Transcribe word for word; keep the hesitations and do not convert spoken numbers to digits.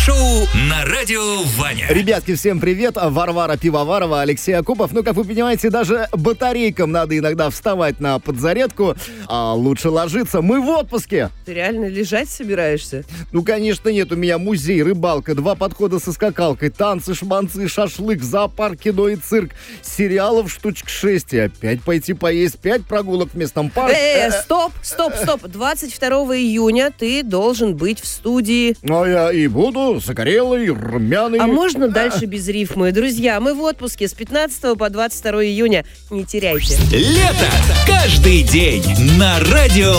Шоу на радио Ваня. Ребятки, всем привет. Варвара Пивоварова, Алексей Акупов. Ну, как вы понимаете, даже батарейкам надо иногда вставать на подзарядку, а лучше ложиться. Мы в отпуске. Ты реально лежать собираешься? Ну, конечно, нет. У меня музей, рыбалка, два подхода со скакалкой, танцы, шманцы, шашлык, зоопарк, кино и цирк. Сериалов штучек шесть. И опять пойти поесть, пять прогулок в местном парке. Э, -э, стоп, стоп, стоп. двадцать второго июня ты должен быть в студии. Ну, я и буду загорелый, румяный. А можно дальше без рифмы? Друзья, мы в отпуске с пятнадцатого по двадцать второе июня. Не теряйте. Лето каждый день на радио